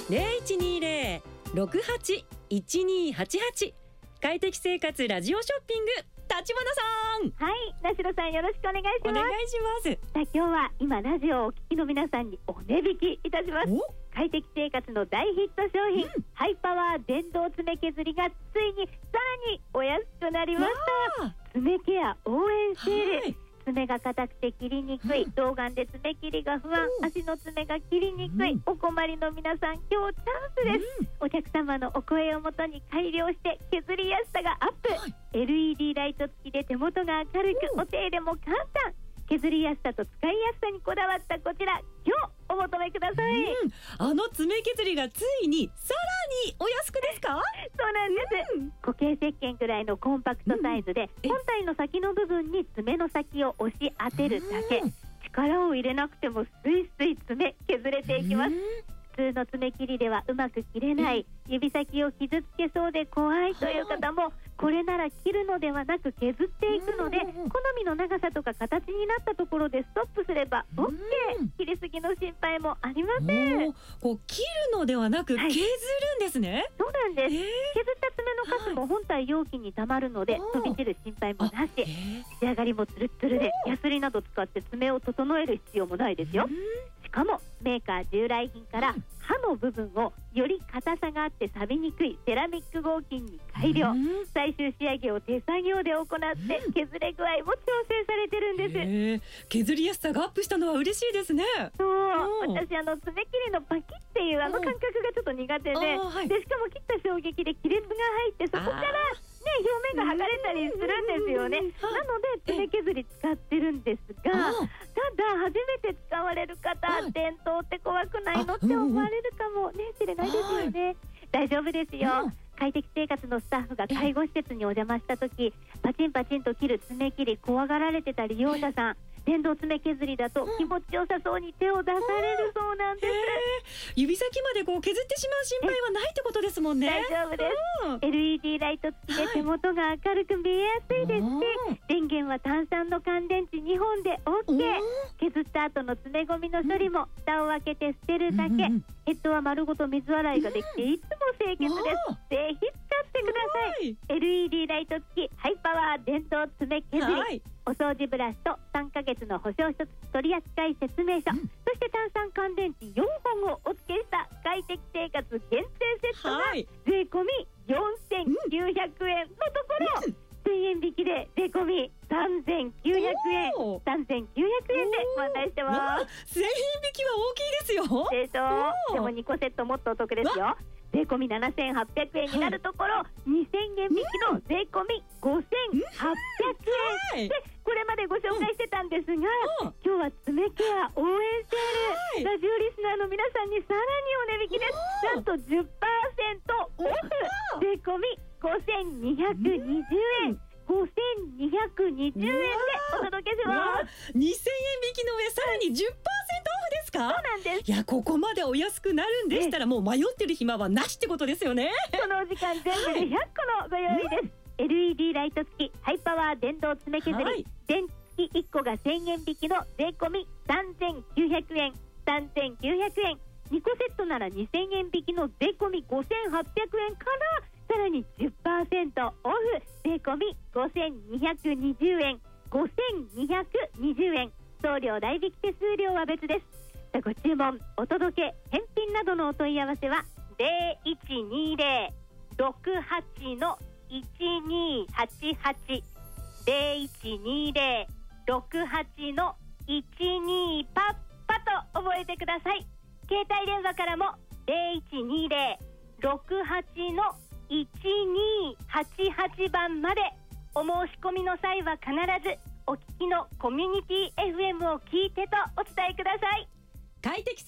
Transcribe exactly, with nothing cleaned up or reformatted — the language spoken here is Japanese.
ゼロいちにゼロ ろくはち いちにはちはち。快適生活ラジオショッピング、立花さん。 はい、田代さんよろしくお願いします。 お願いします。 さあ今日は今ラジオをお聞きの皆さんにお値引きいたします。快適生活の大ヒット商品、うん、ハイパワー電動爪削りがついにさらにお安くなりました。爪ケア応援セール、はい、爪が硬くて切りにくい、童顔で爪切りが不安、足の爪が切りにくい、うん、お困りの皆さん、今日チャンスです、うん、お客様のお声をもとに改良して削りやすさがアップ、はい、エルイーディー ライト付きで手元が明るく、うん、お手入れも簡単、削りやすさと使いやすさにこだわったこちら、今日お求めください、うん、 あの爪削りがついにさらにお安くですか？ そうなんです、うん、固形石鹸くらいのコンパクトサイズで、うん、本体の先の部分に爪の先を押し当てるだけ、うん、力を入れなくてもスイスイ爪削れていきます、うん、普通の爪切りではうまく切れない、うん、指先を傷つけそうで怖いという方も、これなら切るのではなく削っていくので、好みの長さとか形になったところでストップすれば オーケー、 切りすぎの心配もありません。 こう切るのではなく削るんですね、はい、 そうなんです、えー、削った爪のカスも本体容器にたまるので飛び散る心配もなし、えー、仕上がりもツルッツルで、ヤスリなど使って爪を整える必要もないですよ。しかもメーカー従来品から刃の部分をより硬さがあって錆びにくいセラミック合金に改良、最終仕上げを手作業で行って削れ具合も調整されてるんです、 えー、削りやすさがアップしたのは嬉しいですね。 そう、私あの爪切りのパキっていうあの感覚がちょっと苦手で、はい、でしかも切った衝撃で亀裂が入って、そこからね表面が剥がれたりするんですよね。なので爪削り使ってるんですが、ただ初めて使われる方、伝統って怖くないのって思われるかもねしれないですよね。大丈夫ですよ。快適生活のスタッフが介護施設にお邪魔した時、パチンパチンと切る爪切り怖がられてた利用者さん、電動爪削りだと気持ちよさそうに手を出されるそうなんです、 えー、指先までこう削ってしまう心配はないってことですもんね。 大丈夫です、エルイーディー ライト付きで手元が明るく見えやすいですし、電源は単3の乾電池にほんで オーケー、 削った後の爪ゴミの処理も蓋を開けて捨てるだけ、うんうん、ヘッドは丸ごと水洗いができていつも清潔です、ぜひ使ってください。 エルイーディー ライト付きハイパワー電動爪削り、はい、お掃除ブラシとさんかげつの保証書取扱説明書、うん、そして単三乾電池よんほんをお付けした快適生活限定セットが税込みよんせんきゅうひゃくえんのところ、うん、せんえん引きで税込みさんぜんきゅうひゃくえん、さんぜんきゅうひゃくえんでご案内してます。 せんえん引きは大きいですよ。 でしょ。でもにこセットもっとお得ですよ。税込みななせんはっぴゃくえんになるところ、はい、にせんえん引きの税込みごせんはっぴゃくえん、うん、でこれまでご紹介してたんですが、うん、今日は爪ケア応援セール、はい、ラジオリスナーの皆さんにさらにお値引きです。なんと じゅっパーセント オフ、税込みごせんにひゃくにじゅうえん、うんごせんにひゃくにじゅうえんでお届けします。 にせんえん引きの上さらに じゅっパーセント オフですか？ そうなんです。 いや、ここまでお安くなるんでしたらもう迷ってる暇はなしってことですよね。 このお時間全部でひゃっこのご用意です、はい、エルイーディー ライト付きハイパワー電動爪削り、はい、電付きいっこがせんえん引きの税込みさんぜんきゅうひゃくえん、さんぜんきゅうひゃくえん、にこセットならにせんえん引きの税込みごせんはっぴゃくえんからさらに じゅっパーセント オフ、税込みごせんにひゃくにじゅうえん、ごせんにひゃくにじゅうえん、送料代引き手数料は別です。ご注文、お届け、返品などのお問い合わせはゼロいちにゼロ ろくはち いちにはちはち ゼロいちにゼロ ろくはち いちにパッパと覚えてください。携帯電話からもゼロいちにゼロ ろくはち いちにはちはちばんまで。お申し込みの際は必ずお聞きのコミュニティ エフエム を聞いてとお伝えください。 快適